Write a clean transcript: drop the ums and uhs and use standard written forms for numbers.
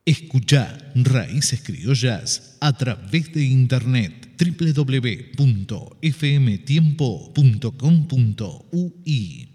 Escuchá Raíces Criollas a través de internet www.fmtiempo.com.ui